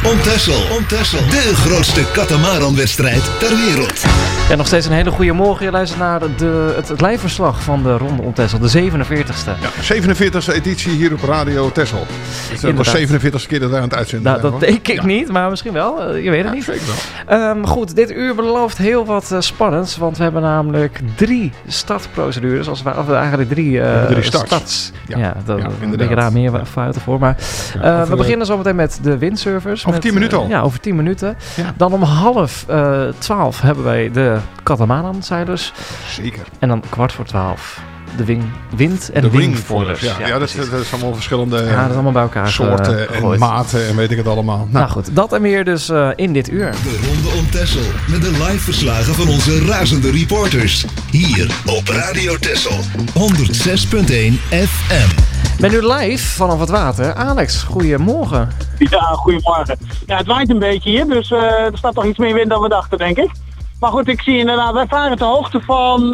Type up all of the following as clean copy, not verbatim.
om Texel. De grootste katamaranwedstrijd ter wereld. Ja, nog steeds een hele goede morgen. Je luistert naar het lijfverslag van de Ronde om Texel, de 47ste. Ja, 47ste editie hier op Radio Texel. Het is de 47ste keer dat wij aan het uitzenden zijn. Dat denk ik niet, maar misschien wel. Je weet het niet. Zeker wel. Goed, dit uur belooft heel wat spannends, want we hebben namelijk 3 startprocedures. Of eigenlijk 3 starts. Ja, dat een beetje raar meer fouten voor. Maar we beginnen zo meteen met de windsurfers. Over 10 minuten al. Ja, over 10 minuten. Ja. Dan om 11:30 hebben wij de katamaranzeilers. Zeker. En dan 11:15 de wind- en wingfoilers. Ja, dat is allemaal verschillende dat is allemaal bij elkaar soorten en maten en weet ik het allemaal. Nou goed, dat en meer dus in dit uur. De Ronde om Texel met de live verslagen van onze razende reporters. Hier op Radio Texel 106.1 FM. Ben nu live vanaf het water. Alex, goedemorgen. Ja, goedemorgen. Ja, het waait een beetje hier, dus er staat toch iets meer wind dan we dachten, denk ik. Maar goed, ik zie inderdaad, wij varen ter hoogte van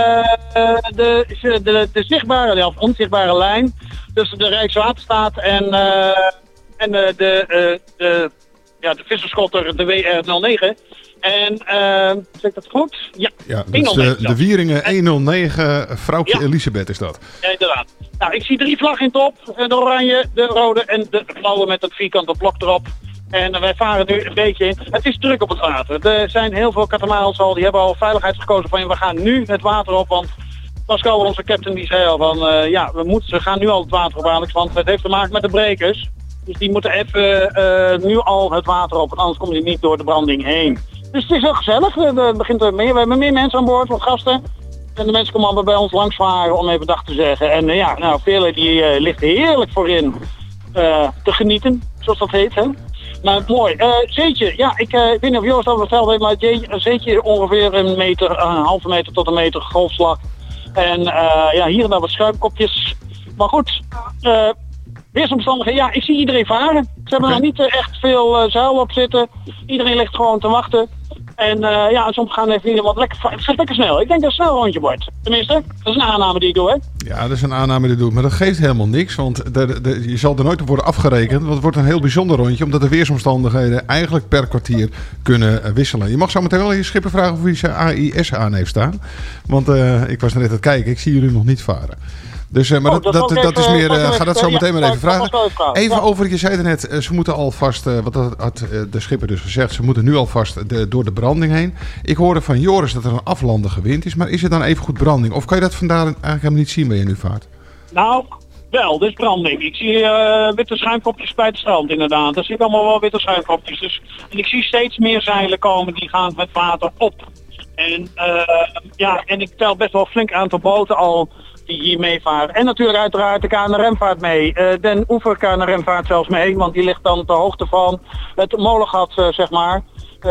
de zichtbare, of onzichtbare lijn tussen de Rijkswaterstaat en de visserskotter, de WR09. En, zeg ik dat goed? Ja, dat is de Wieringen 109, vrouwtje Elisabeth is dat. Ja, inderdaad. Nou, ik zie 3 vlaggen in top. De oranje, de rode en de blauwe met het vierkante blok erop. En wij varen nu een beetje in. Het is druk op het water. Er zijn heel veel katamarans al, die hebben al veiligheid gekozen van we gaan nu het water op. Want Pascal, onze captain, die zei al van we gaan nu al het water op, Alex, want het heeft te maken met de brekers. Dus die moeten even nu al het water op, want anders komt die niet door de branding heen. Dus het is heel gezellig. We hebben meer mensen aan boord, wat gasten. En de mensen komen allemaal bij ons langs varen om even dag te zeggen. En vele die ligt heerlijk voorin te genieten, zoals dat heet. Hè? Maar mooi. Zeetje, ik weet niet of Joost dat verteld heeft, maar zeetje ongeveer een halve meter tot een meter golfslag. En hier en daar wat schuimkopjes. Maar goed, weersomstandigheden, ik zie iedereen varen. Ze hebben nog niet echt veel zeil op zitten. Iedereen ligt gewoon te wachten. En soms gaan even niet, want het gaat lekker snel. Ik denk dat het snel een rondje wordt. Tenminste, dat is een aanname die ik doe, hè? Ja, dat is een aanname die ik doe. Maar dat geeft helemaal niks, want je zal er nooit op worden afgerekend. Want het wordt een heel bijzonder rondje, omdat de weersomstandigheden eigenlijk per kwartier kunnen wisselen. Je mag zo meteen wel je schipper vragen of hij zijn AIS aan heeft staan. Want ik was net aan het kijken, ik zie jullie nog niet varen. Dus, maar dat is meer, ga dat zo meteen maar even vragen. Even over, je zei er net, ze moeten alvast, wat had de schipper dus gezegd, ze moeten nu alvast door de branding heen. Ik hoorde van Joris dat er een aflandige wind is, maar is het dan even goed branding? Of kan je dat vandaar eigenlijk helemaal niet zien waar je nu vaart? Nou, wel, dit is branding. Ik zie witte schuimkopjes bij het strand inderdaad. Er zitten allemaal wel witte schuimkopjes. Dus, en ik zie steeds meer zeilen komen die gaan met water op. En, en ik tel best wel een flink aantal boten al die hier meevaren. En natuurlijk uiteraard de KNRM vaart mee. Den Oever KNRM vaart zelfs mee, want die ligt dan ter hoogte van het molengat, zeg maar.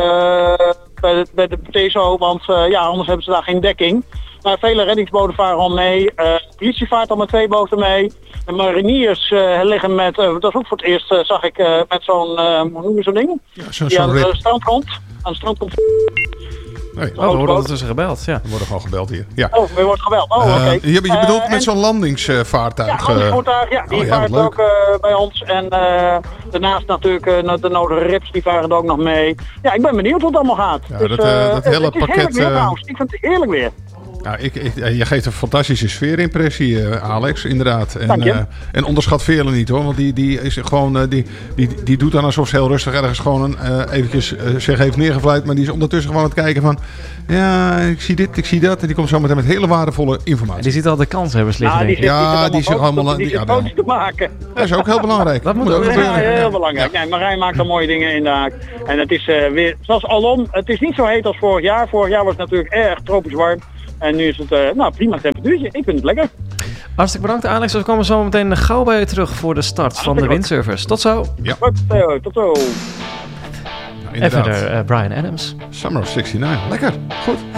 Bij de TSO, want anders hebben ze daar geen dekking. Maar vele reddingsboten varen al mee. De politie vaart al met 2 boten mee. De mariniers liggen met, dat is ook voor het eerst, zag ik, met zo'n, hoe noem je zo'n ding? Ja, die aan de strand komt. Aan de strand komt. Nee. We worden ondertussen gebeld, ja. We worden gewoon gebeld hier. Ja. Oh, we worden gebeld. Oké. Je bedoelt met zo'n landingsvaartuig? Ja, landingsvoertuig, die vaart ook bij ons. En daarnaast natuurlijk de nodige rips, die varen er ook nog mee. Ja, ik ben benieuwd hoe het allemaal gaat. Ja, dus, dat hele het is pakket... heerlijk weer trouwens. Ik vind het heerlijk weer. Ja, je geeft een fantastische sfeerimpressie, Alex, inderdaad. En onderschat Veerle niet, hoor. Want die is gewoon, die doet dan alsof ze heel rustig ergens gewoon eventjes zich heeft neergevleid. Maar die is ondertussen gewoon aan het kijken van, ja, ik zie dit, ik zie dat. En die komt zo meteen met hele waardevolle informatie. Die ziet al de kanshebbers liggen. Die zit allemaal foto's te maken. Dat is ook heel belangrijk. Dat moet ook gebeuren. Heel belangrijk. Ja. Nee, Marijn maakt er mooie dingen in daar. En het is weer, zoals alom, het is niet zo heet als vorig jaar. Vorig jaar was het natuurlijk erg tropisch warm. En nu is het prima temperatuurtje. Ik vind het lekker. Hartstikke bedankt, Alex. We komen zo meteen gauw bij je terug voor de start van de windsurfers. Tot zo. Ja. Tot zo. En verder Bryan Adams. Summer of '69. Lekker. Goed.